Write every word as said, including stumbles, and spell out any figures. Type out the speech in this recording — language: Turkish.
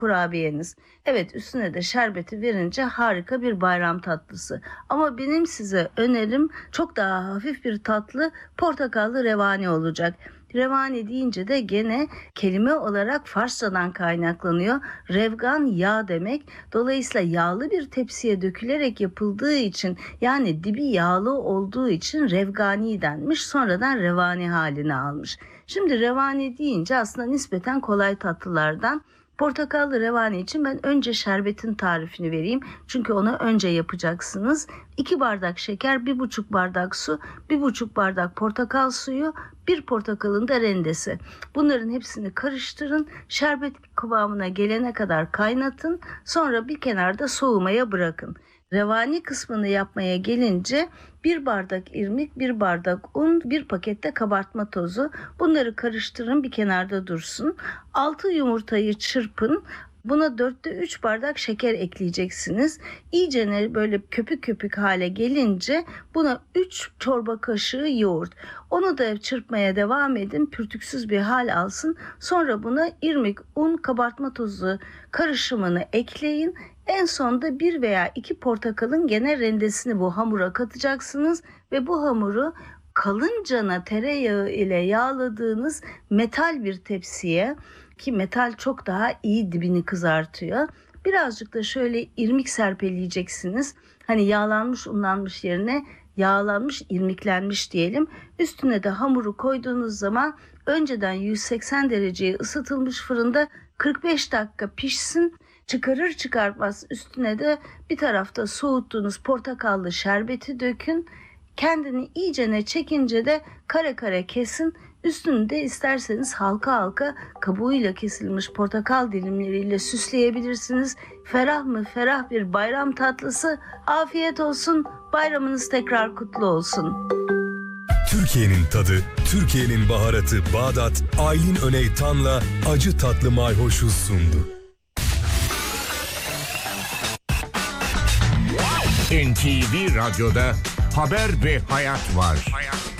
kurabiyeniz. Evet, üstüne de şerbeti verince harika bir bayram tatlısı. Ama benim size önerim çok daha hafif bir tatlı, portakallı revani olacak. Revani deyince de gene kelime olarak Farsçadan kaynaklanıyor. Revgan yağ demek. Dolayısıyla yağlı bir tepsiye dökülerek yapıldığı için, yani dibi yağlı olduğu için revgani denmiş. Sonradan revani halini almış. Şimdi revani deyince aslında nispeten kolay tatlılardan. Portakallı revani için ben önce şerbetin tarifini vereyim. Çünkü onu önce yapacaksınız. iki bardak şeker, bir buçuk bardak su, bir buçuk bardak portakal suyu, bir portakalın da rendesi. Bunların hepsini karıştırın. Şerbet kıvamına gelene kadar kaynatın. Sonra bir kenarda soğumaya bırakın. Revani kısmını yapmaya gelince bir bardak irmik, bir bardak un, bir pakette kabartma tozu. Bunları karıştırın, bir kenarda dursun. altı yumurtayı çırpın. Buna dörtte üç bardak şeker ekleyeceksiniz. İyice böyle köpük köpük hale gelince buna üç çorba kaşığı yoğurt. Onu da çırpmaya devam edin, pürtüksüz bir hal alsın. Sonra buna irmik, un, kabartma tozu karışımını ekleyin. En sonda bir veya iki portakalın gene rendesini bu hamura katacaksınız ve bu hamuru kalıncana tereyağı ile yağladığınız metal bir tepsiye, ki metal çok daha iyi dibini kızartıyor. Birazcık da şöyle irmik serpeleyeceksiniz. Hani yağlanmış unlanmış yerine yağlanmış irmiklenmiş diyelim. Üstüne de hamuru koyduğunuz zaman önceden yüz seksen dereceye ısıtılmış fırında kırk beş dakika pişsin. Çıkarır çıkartmaz üstüne de bir tarafta soğuttuğunuz portakallı şerbeti dökün. Kendini iyicene çekince de kare kare kesin. Üstünü de isterseniz halka halka kabuğuyla kesilmiş portakal dilimleriyle süsleyebilirsiniz. Ferah mı ferah bir bayram tatlısı. Afiyet olsun. Bayramınız tekrar kutlu olsun. Türkiye'nin tadı, Türkiye'nin baharatı Bağdat, Aylin Öney Tan'la acı tatlı mayhoşu sundu. N T V Radyo'da Haber ve Hayat var. Hayat.